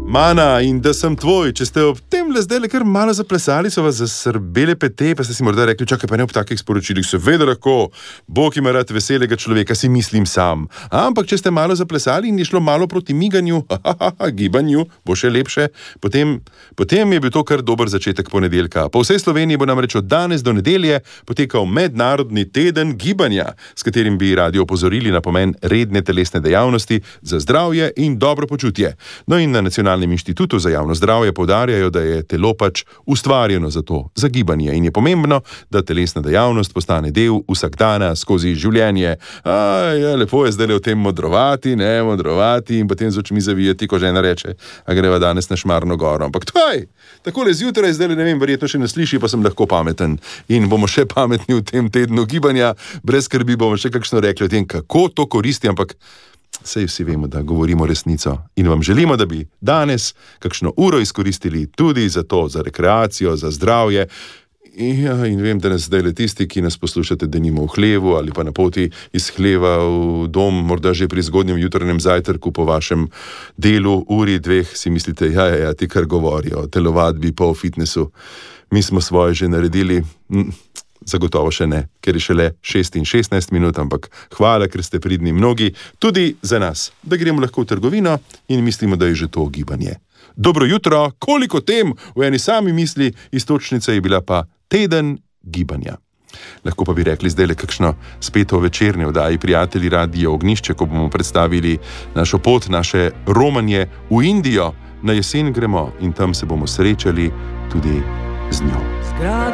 Mana in da sem tvoj, če ste ob tem le zdaj kar malo zaplesali, so vas zasrbele pete, pa ste si morda rekli, čakaj, pa ne ob takih sporočilih, seveda lahko, Bog ima rad veselega človeka, si mislim sam. Ampak, če ste malo zaplesali in je šlo malo proti miganju, gibanju, bo še lepše, potem je bil to kar dober začetek ponedeljka. Po vsej Sloveniji bo namreč od danes do nedelje potekal mednarodni teden gibanja, s katerim bi radi opozorili na pomen redne telesne dejavnosti za zdravje in dobro počutje. No in na Nacionalnem inštitutu za javno zdravje poudarjajo, da je telo pač ustvarjeno za to, za gibanje in je pomembno, da telesna dejavnost postane del vsakdana skozi življenje. Lepo je zdaj o tem modrovati in potem z očmi zavijati, ko žena reče, a greva danes na Šmarno goro. Ampak takole zjutraj, zdaj ne vem, verjetno še ne sliši, pa sem lahko pameten in bomo še pametni v tem tednu gibanja, brez skrbi bomo še kakšno rekli o tem, kako to koristi, ampak saj vsi vemo, da govorimo resnico in vam želimo, da bi danes kakšno uro izkoristili tudi za to, za rekreacijo, za zdravje. In vem, da nas zdaj le tisti, ki nas poslušate, denimo v hlevu ali pa na poti iz hleva v dom, morda že pri zgodnjem jutranjem zajtrku po vašem delu, uri, dveh, si mislite, ti kar govorijo o telovadbi pa o fitnessu. Mi smo svoje že naredili. Zagotovo še ne, ker je šele 6 in 16 minut, ampak hvala, ker ste pridni mnogi, tudi za nas, da gremo lahko v trgovino in mislimo, da je že to gibanje. Dobro jutro, koliko tem v eni sami misli, iztočnica je bila pa teden gibanja. Lahko pa bi rekli zdaj le kakšno speto večernje oddaji Prijatelji Radia Ognjišče, ko bomo predstavili našo pot, naše romanje v Indijo. Na jesen gremo in tam se bomo srečali tudi z njo.